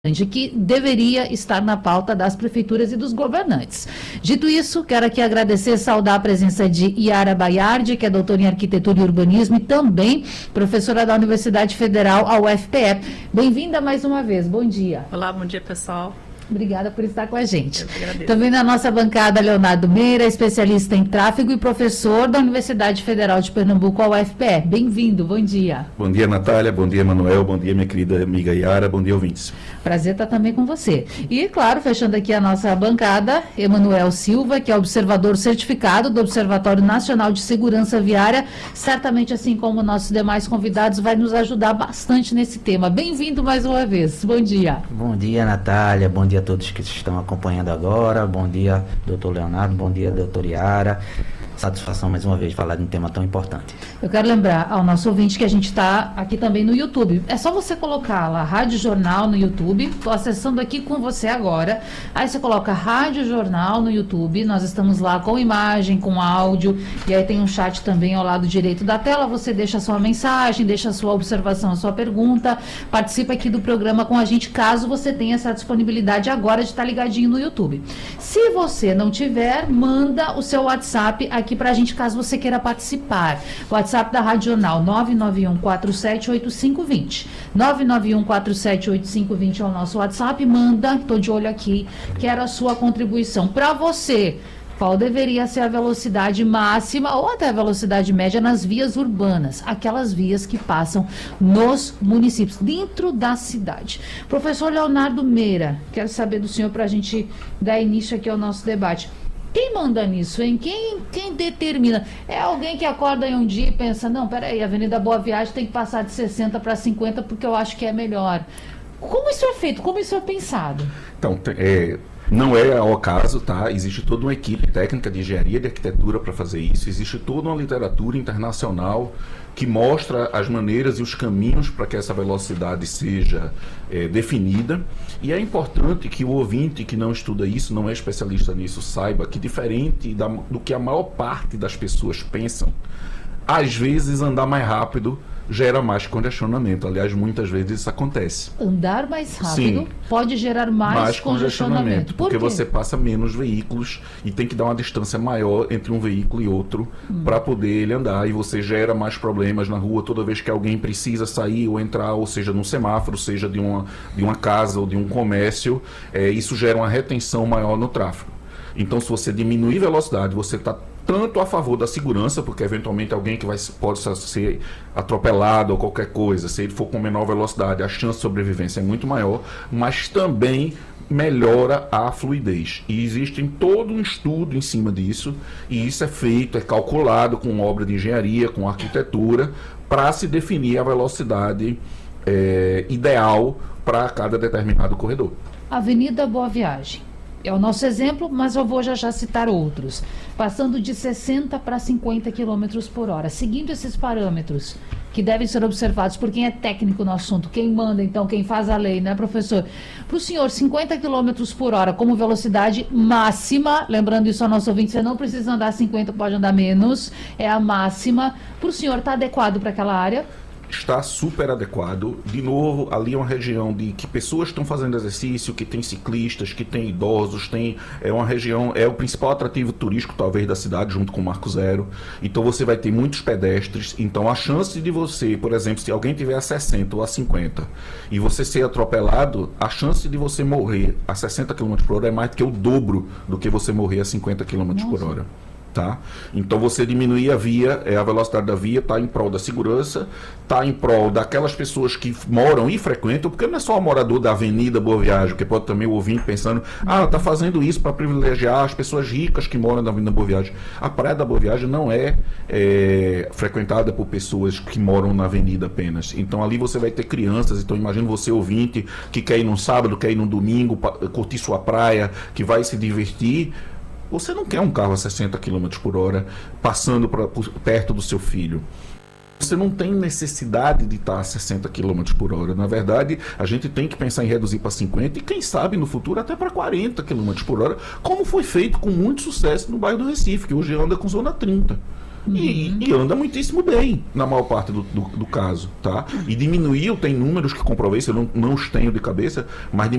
que deveria estar na pauta das prefeituras e dos governantes. Dito isso, quero aqui agradecer e saudar a presença de Yara Baiardi, que é doutora em Arquitetura e Urbanismo e também professora da Universidade Federal, a UFPE. Bem-vinda mais uma vez, bom dia. Olá, bom dia, pessoal. Obrigada por estar com a gente. Eu que agradeço. Também na nossa bancada, Leonardo Meira, especialista em tráfego e professor da Universidade Federal de Pernambuco, a UFPE. Bem-vindo, bom dia. Bom dia, Natália, bom dia, Manuel, bom dia, minha querida amiga Yara, bom dia, ouvintes. Prazer estar também com você. E, claro, fechando aqui a nossa bancada, Emanuel Silva, que é observador certificado do Observatório Nacional de Segurança Viária, certamente, assim como nossos demais convidados, vai nos ajudar bastante nesse tema. Bem-vindo mais uma vez, bom dia. Bom dia, Natália, bom dia a todos que estão acompanhando agora, bom dia, doutor Leonardo, bom dia, doutor Yara. Satisfação mais uma vez de falar de um tema tão importante. Eu quero lembrar ao nosso ouvinte que a gente está aqui também no YouTube. É só você colocar lá Rádio Jornal no YouTube. Estou acessando aqui com você agora. Aí você coloca Rádio Jornal no YouTube. Nós estamos lá com imagem, com áudio. E aí tem um chat também ao lado direito da tela. Você deixa a sua mensagem, deixa a sua observação, a sua pergunta. Participa aqui do programa com a gente, caso você tenha essa disponibilidade agora de estar ligadinho no YouTube. Se você não tiver, manda o seu WhatsApp aqui para a gente, caso você queira participar. WhatsApp da Rádio Jornal, 991478520. 991478520 é o nosso WhatsApp. Manda, estou de olho aqui, quero a sua contribuição. Para você, qual deveria ser a velocidade máxima ou até a velocidade média nas vias urbanas, aquelas vias que passam nos municípios, dentro da cidade? Professor Leonardo Meira, quero saber do senhor para a gente dar início aqui ao nosso debate. Quem manda nisso, hein? Quem determina? É alguém que acorda em um dia e pensa, não, peraí, a Avenida Boa Viagem tem que passar de 60 para 50 porque eu acho que é melhor. Como isso é feito? Como isso é pensado? Então, não é ao acaso, tá? Existe toda uma equipe técnica de engenharia de arquitetura para fazer isso, existe toda uma literatura internacional que mostra as maneiras e os caminhos para que essa velocidade seja definida. E é importante que o ouvinte que não estuda isso, não é especialista nisso, saiba que, diferente do que a maior parte das pessoas pensam, às vezes andar mais rápido gera mais congestionamento. Aliás, muitas vezes isso acontece. Andar mais rápido, sim, pode gerar mais congestionamento. Porque você passa menos veículos e tem que dar uma distância maior entre um veículo e outro para poder ele andar. E você gera mais problemas na rua toda vez que alguém precisa sair ou entrar, ou seja, num semáforo, seja de uma casa ou de um comércio. Isso gera uma retenção maior no tráfego. Então, se você diminuir velocidade, você está tanto a favor da segurança, porque eventualmente alguém que possa ser atropelado ou qualquer coisa, se ele for com menor velocidade, a chance de sobrevivência é muito maior, mas também melhora a fluidez. E existe todo um estudo em cima disso, e isso é feito, é calculado com obra de engenharia, com arquitetura, para se definir a velocidade ideal para cada determinado corredor. Avenida Boa Viagem é o nosso exemplo, mas eu vou já citar outros. Passando de 60 para 50 km por hora. Seguindo esses parâmetros que devem ser observados por quem é técnico no assunto, quem manda, então, quem faz a lei, né, professor? Para o senhor, 50 km por hora como velocidade máxima, lembrando isso ao nosso ouvinte, você não precisa andar 50, pode andar menos, é a máxima. Para o senhor, está adequado para aquela área? Está super adequado. De novo, ali é uma região de que pessoas estão fazendo exercício, que tem ciclistas, que tem idosos, é uma região, é o principal atrativo turístico talvez da cidade, junto com o Marco Zero. Então você vai ter muitos pedestres. Então a chance de você, por exemplo, se alguém tiver a 60 ou a 50 e você ser atropelado, a chance de você morrer a 60 km por hora é mais do que o dobro do que você morrer a 50 km por hora. Tá? Então você diminuir a velocidade da via, está em prol da segurança, está em prol daquelas pessoas que moram e frequentam, porque não é só o morador da Avenida Boa Viagem, que pode também o ouvinte pensando, está fazendo isso para privilegiar as pessoas ricas que moram na Avenida Boa Viagem. A Praia da Boa Viagem não é frequentada por pessoas que moram na avenida apenas. Então ali você vai ter crianças, então imagina você ouvinte que quer ir num sábado, quer ir num domingo, curtir sua praia, que vai se divertir. Você não quer um carro a 60 km por hora passando perto do seu filho. Você não tem necessidade de estar a 60 km por hora. Na verdade, a gente tem que pensar em reduzir para 50 e, quem sabe, no futuro até para 40 km por hora, como foi feito com muito sucesso no bairro do Recife, que hoje anda com zona 30. E anda muitíssimo bem, na maior parte do caso, tá? E diminuiu, tem números que comprovei, eu não os tenho de cabeça, mas